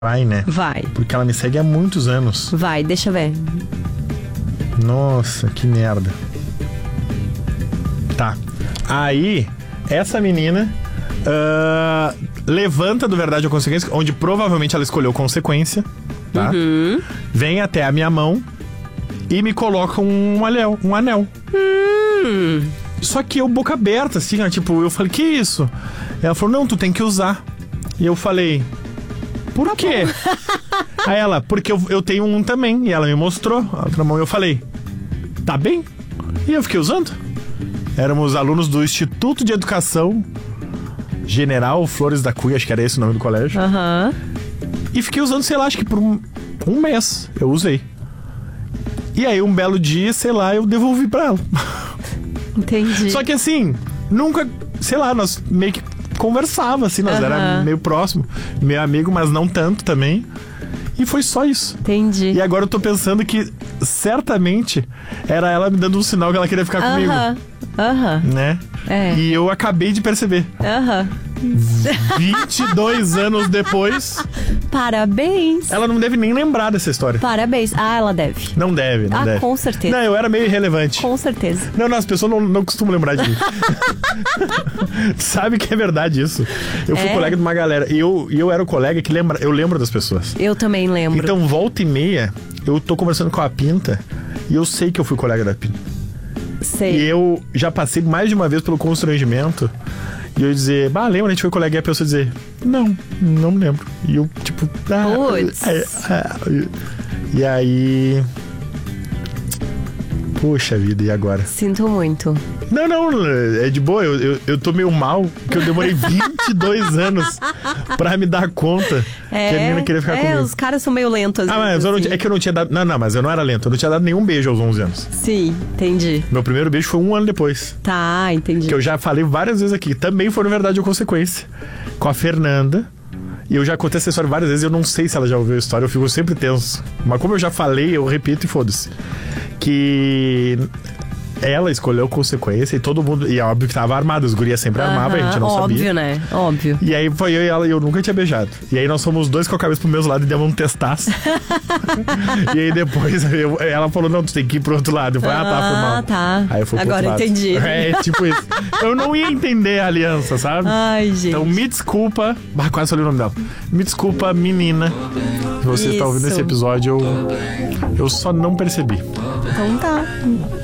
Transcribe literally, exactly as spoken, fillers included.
Vai, né? Vai. Porque ela me segue há muitos anos. Vai, deixa eu ver. Nossa, que merda. Tá. Aí, essa menina uh, levanta do Verdade ou Consequência, onde provavelmente ela escolheu Consequência, tá? Uhum. Vem até a minha mão e me coloca um anel. Um anel. Hum. Só que eu, boca aberta, assim, ó, tipo, eu falei, que isso? Ela falou, não, tu tem que usar. E eu falei, por tá quê? Aí ela, porque eu, eu tenho um também. E ela me mostrou a outra mão e eu falei, tá bem? E eu fiquei usando. Éramos alunos do Instituto de Educação General Flores da Cunha, acho que era esse o nome do colégio. Aham. Uhum. E fiquei usando, sei lá, acho que por um, um mês eu usei. E aí um belo dia, sei lá, eu devolvi pra ela. Entendi. Só que assim, nunca, sei lá, nós meio que conversava, assim, nós uhum. era meio próximo, meu amigo, mas não tanto também. E foi só isso. Entendi. E agora eu tô pensando que certamente era ela me dando um sinal que ela queria ficar uhum. comigo. Aham. Uhum. Né? É. E eu acabei de perceber. Aham. vinte e dois anos depois. Parabéns. Ela não deve nem lembrar dessa história. Parabéns. Ah, ela deve. Não deve, não ah, deve. Com certeza. Não, eu era meio irrelevante. Com certeza. Não, não, as pessoas não, não costumam lembrar de mim. Sabe que é verdade isso. Eu fui é. colega de uma galera. E eu, eu era o colega que lembra. Eu lembro das pessoas. Eu também lembro. Então, volta e meia, eu tô conversando com a Pinta e eu sei que eu fui colega da Pinta. Sei. E eu já passei mais de uma vez pelo constrangimento e eu dizer, bah, lembra, a gente foi colega, e a pessoa dizer, não, não me lembro. E eu, tipo, ah, Puts. É, é, e aí, poxa vida, e agora? Sinto muito. Não, não, é de boa, eu, eu, eu tô meio mal, porque eu demorei vinte e dois anos pra me dar conta é, que a menina queria ficar é, comigo. Os caras são meio lentos. Ah, mas eu não, é que eu não tinha dado, não, não, mas eu não era lento, eu não tinha dado nenhum beijo aos onze anos. Sim, entendi. Meu primeiro beijo foi um ano depois. Tá, entendi. Que eu já falei várias vezes aqui, também foi no Verdade ou Consequência, com a Fernanda. E eu já contei essa história várias vezes, eu não sei se ela já ouviu a história, eu fico sempre tenso. Mas como eu já falei, eu repito e foda-se. Que ela escolheu Consequência e todo mundo... E é óbvio que tava armado, os gurias sempre uh-huh, armavam, a gente não óbvio, sabia. Óbvio, né? Óbvio. E aí foi eu e ela, e eu nunca tinha beijado. E aí nós fomos dois com a cabeça pro meus lados e demos um testaço. E aí depois eu, ela falou, não, tu tem que ir pro outro lado. Eu falei, ah, tá, foi mal. Ah, tá. Aí eu fui pro Agora outro entendi. lado. É, tipo isso. Eu não ia entender a aliança, sabe? Ai, gente. Então me desculpa... Ah, quase falei o nome dela. Me desculpa, menina. Se você está ouvindo esse episódio, eu, eu só não percebi. Então tá.